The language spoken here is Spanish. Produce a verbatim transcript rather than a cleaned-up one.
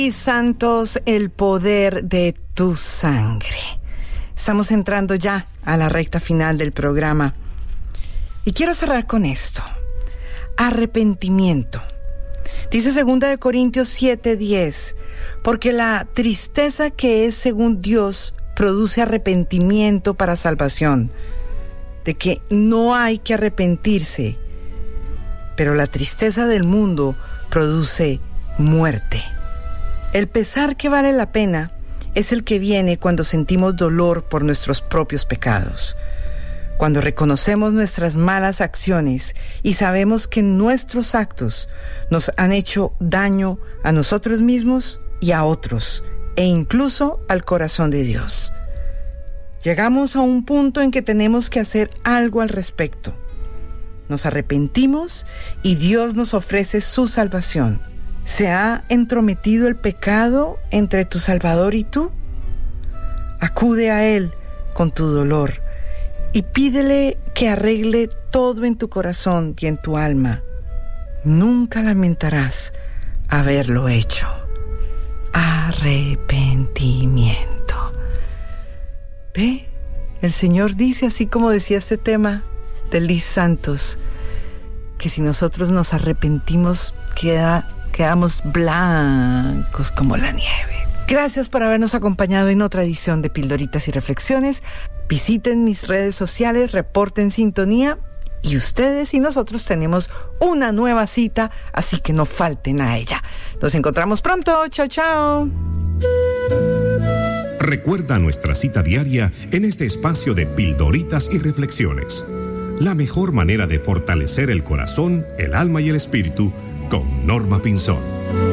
Y santos, el poder de tu sangre. Estamos entrando ya a la recta final del programa. Y quiero cerrar con esto. Arrepentimiento. Dice segunda de Corintios siete diez, porque la tristeza que es según Dios produce arrepentimiento para salvación, de que no hay que arrepentirse, pero la tristeza del mundo produce muerte. El pesar que vale la pena es el que viene cuando sentimos dolor por nuestros propios pecados, cuando reconocemos nuestras malas acciones y sabemos que nuestros actos nos han hecho daño a nosotros mismos y a otros, e incluso al corazón de Dios. Llegamos a un punto en que tenemos que hacer algo al respecto. Nos arrepentimos y Dios nos ofrece su salvación. ¿Se ha entrometido el pecado entre tu Salvador y tú? Acude a Él con tu dolor y pídele que arregle todo en tu corazón y en tu alma. Nunca lamentarás haberlo hecho. Arrepentimiento. ¿Ve? El Señor dice, así como decía este tema de Liz Santos, que si nosotros nos arrepentimos, queda, quedamos blancos como la nieve. Gracias por habernos acompañado en otra edición de Pildoritas y Reflexiones. Visiten mis redes sociales, reporten sintonía, y ustedes y nosotros tenemos una nueva cita, así que no falten a ella. Nos encontramos pronto. Chao, chao. Recuerda nuestra cita diaria en este espacio de Pildoritas y Reflexiones. La mejor manera de fortalecer el corazón, el alma y el espíritu con Norma Pinzón.